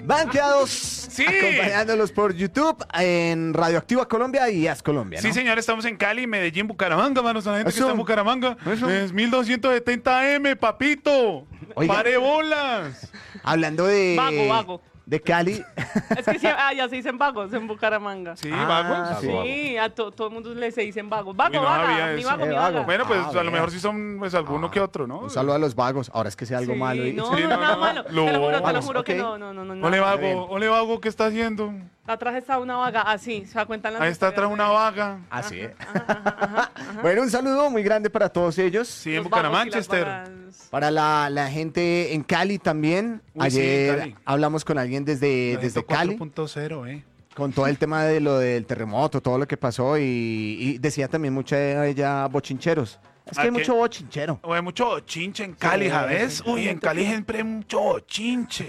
Banqueados, Sí. acompañándolos por YouTube en Radioactiva Colombia y As Colombia, ¿no? Sí, señor, estamos en Cali, Medellín, Bucaramanga, manos. La gente que Eso. está en Bucaramanga. Eso. Es 1270M, papito. Oiga. Pare bolas. Hablando de... Vago. De Cali. Es que ya se dicen vagos en Bucaramanga. Sí, Ah, vagos. sí. Sí, a todo el mundo le se dicen vagos. Vago, Uy, no vaga, sabía mi eso. vago, mi Vago. vaga. Bueno, pues Ah, a lo bien. mejor sí son pues alguno que otro, ¿no? Un saludo a los vagos. Ahora es que sea algo Sí, malo. no, Sí, no, no, nada malo. Te lo Vamos, juro que ok. no. Ole bien. vago, ¿qué está haciendo? Atrás está una vaga, así, se da cuenta en las Ahí está atrás historias una de- vaga. Así es. Bueno, un saludo muy grande para todos ellos. Sí, en los vagos y las Bucaramanga. vagas. Para la gente en Cali también. Uy, sí, Ayer Cali. hablamos con alguien desde Cali. 4.0, Con todo el tema de lo del terremoto, todo lo que pasó. Y decía también mucha de ella bochincheros. Es que hay ¿A qué? mucho bochinchero. O hay mucho bochinche en Cali, Sí, ¿sabes? sí. Uy, en Cali siempre hay mucho bochinche.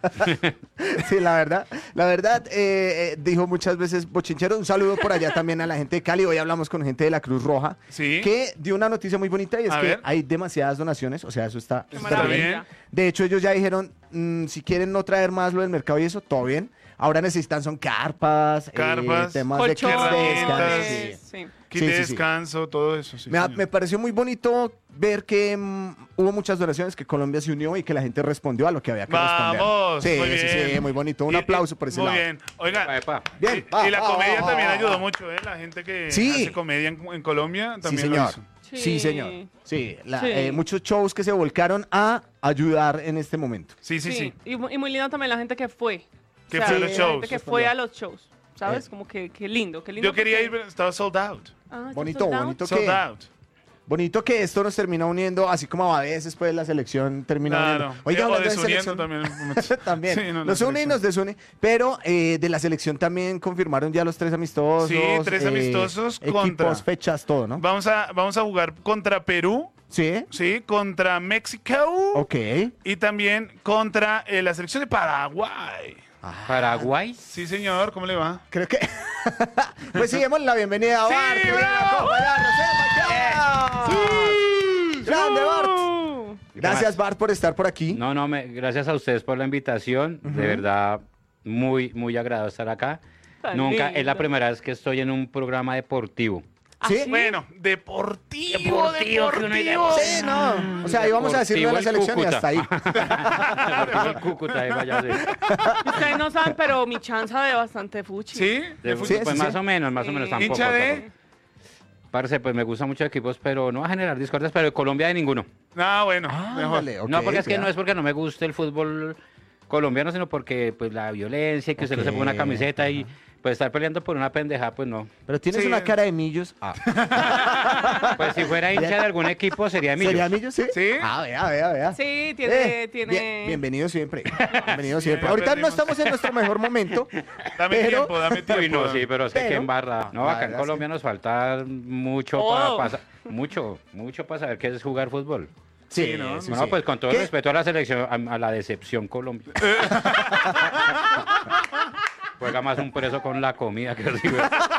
Sí, la verdad, dijo muchas veces bochinchero. Un saludo por allá también a la gente de Cali. Hoy hablamos con gente de la Cruz Roja, Sí. que dio una noticia muy bonita y es A que ver. hay demasiadas donaciones. O sea, eso está Qué súper maravilla. bien. De hecho, ellos ya dijeron, si quieren no traer más lo del mercado y eso, todo bien. Ahora necesitan son carpas, temas de kits de descanso, Colchones, sí. sí. Kit Sí, de sí, sí. descanso, todo eso. Sí, señor. Me pareció muy bonito ver que hubo muchas donaciones, que Colombia se unió y que la gente respondió a lo que había que responder. Vamos, Sí, muy sí, bien. sí, muy bonito. Un Y- aplauso por ese muy lado. bien. Oiga, Bien. y la comedia Ah, también ah, ayudó ah. mucho, ¿eh? La gente que Sí. hace comedia en Colombia Sí, también lo señor. hizo. Sí, Sí. señor. Sí, Sí. muchos shows que se volcaron a ayudar en este momento. Sí. Y muy lindo también la gente que fue. Que fue a los la shows. gente que fue a los shows. ¿Sabes? Como que lindo, Yo quería porque- ir, pero estaba sold out. Ah, ¿está Bonito, sold out? bonito. Sold ¿Qué? out. Bonito que esto nos termina uniendo, así como a veces pues la selección termina Claro. uniendo. Oiga, O hablando de desuniendo selección, también. también. Sí, no, la nos une y selección. nos desune. Pero de la selección también confirmaron ya los 3 amistosos. Sí, 3 amistosos equipos, contra. fechas, todo, ¿no? Vamos a jugar contra Perú, Sí. sí, contra México Ok. y también contra la selección de Paraguay. Paraguay. Sí, señor, ¿cómo le va? Creo que. Pues sí, démosle la bienvenida a Sí, Bart. que viene a bravo. acompañarnos, ¡Banqueados! ¡Grande, Bart! Gracias, Bart, por estar por aquí. No, gracias a ustedes por la invitación. De verdad, muy agradable estar acá. Tan Nunca, es la lindo. primera vez que estoy en un programa deportivo. ¿Sí? ¿Ah, sí? Bueno, deportivo. Que uno dice, Sí, no. O sea, íbamos a decirle a la selección y hasta ahí. El Cúcuta, ahí vaya a ser. Ustedes no saben, pero mi chanza ve bastante fuchi. ¿Sí? De Sí, pues sí, más sí. o menos tampoco. ¿Hincha de? Parce, pues me gustan muchos equipos, pero no va a generar discordias, pero de Colombia de ninguno. Ah, bueno, mejor. Ándale, ok, No, porque es que ya. no es porque no me guste el fútbol colombiano, sino porque pues la violencia, que usted no se ponga una Ok, camiseta y pues estar peleando por una pendeja, pues no. Pero tienes Sí. una cara de millos. Pues si fuera hincha de algún equipo sería mío. ¿Sería millos? Sí. ¿Sí? Vea. Sí, tiene... Bienvenido siempre. Bienvenido siempre. ya Ahorita no aprendimos. estamos en nuestro mejor momento. Dame Pero- tiempo, dame tiempo. Uy, no, sí, pero sé que Pero- embarra. No, La acá en verdad, Colombia nos falta mucho Oh. para mucho para saber qué es jugar fútbol. Sí, ¿no? Bueno, pues con todo el ¿Qué? respeto a la selección, a la decepción Colombia. Juega más un preso con la comida que recibe.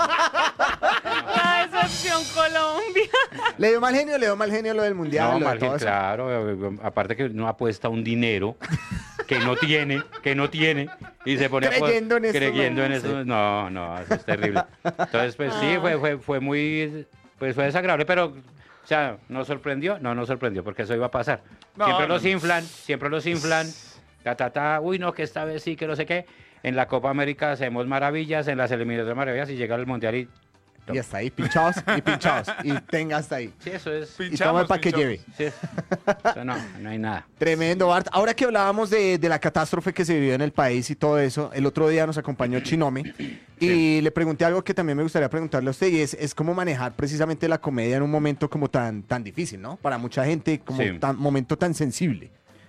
La decepción Colombia. Le dio mal genio lo del mundial. No, lo de margen, todo eso. claro. Aparte que uno apuesta un dinero que no tiene, y se pone Creyendo en eso, creyendo ¿no? en eso. No, eso es terrible. Entonces, pues sí, fue muy, pues fue desagradable, pero, o sea, ¿nos sorprendió? No nos sorprendió, porque eso iba a pasar. No, siempre no, los inflan, uy, no, que esta vez sí, que no sé qué. En la Copa América hacemos maravillas, en las eliminatorias maravillas, y llega el Mundial y... Y hasta ahí, pinchados. Y tenga hasta ahí. Sí, eso es... Y toma para que lleve. Sí, eso no hay nada. Tremendo, Bart. Ahora que hablábamos de la catástrofe que se vivió en el país y todo eso, el otro día nos acompañó Chinome y le pregunté algo que también me gustaría preguntarle a usted y es cómo manejar precisamente la comedia en un momento como tan difícil, ¿no? Para mucha gente, como Sí. momento tan sensible.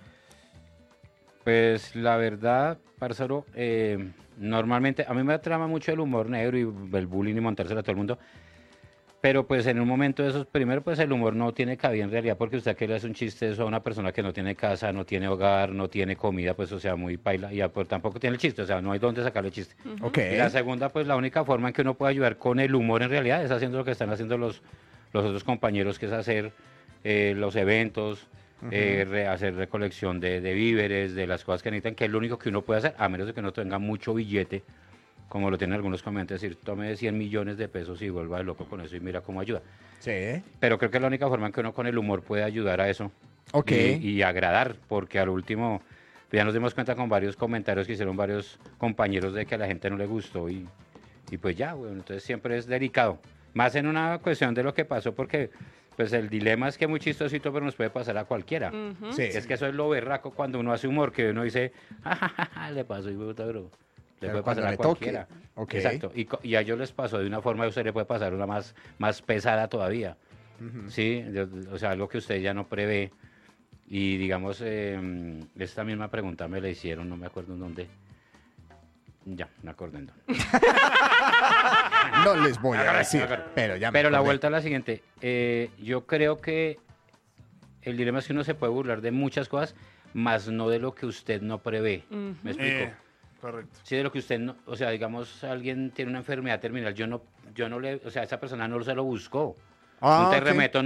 Pues la verdad, parcero, normalmente a mí me trama mucho el humor negro y el bullying y montárselo a todo el mundo. Pero pues en un momento de esos, primero pues el humor no tiene cabida en realidad porque usted que le hace un chiste eso a una persona que no tiene casa, no tiene hogar, no tiene comida, pues o sea, muy paila y pues, tampoco tiene el chiste, o sea, no hay dónde sacarle el chiste. Ok. Y la segunda, pues la única forma en que uno puede ayudar con el humor en realidad es haciendo lo que están haciendo los otros compañeros, que es hacer los eventos, hacer recolección de víveres, de las cosas que necesitan, que es lo único que uno puede hacer, a menos de que uno tenga mucho billete, como lo tienen algunos comediantes, decir, tome 100 millones de pesos y vuelva de loco con eso y mira cómo ayuda. Sí. Pero creo que es la única forma en que uno con el humor puede ayudar a eso. Ok. Y agradar, porque al último ya nos dimos cuenta con varios comentarios que hicieron varios compañeros de que a la gente no le gustó y pues ya, bueno, entonces siempre es delicado. Más en una cuestión de lo que pasó, porque pues el dilema es que es muy chistosito, pero nos puede pasar a cualquiera. Sí. Es que eso es lo berraco cuando uno hace humor, que uno dice, ja, le pasó y puta, bro. Le Pero puede pasar cuando a le toque. cualquiera. Ok. Exacto. Y a ellos les pasó de una forma, a usted le puede pasar una más pesada todavía. Sí, o sea, algo que usted ya no prevé. Y digamos, esta misma pregunta me la hicieron, no me acuerdo en dónde. Ya, me acordé en dónde. No les voy a decir, agarré. pero ya me Pero la acordé. vuelta es la siguiente. Yo creo que el dilema es que uno se puede burlar de muchas cosas, más no de lo que usted no prevé. ¿Me explico? Correcto. Sí, de lo que usted no, o sea, digamos, alguien tiene una enfermedad terminal, yo no le, o sea, esa persona no se lo buscó. Ah, Un ok. terremoto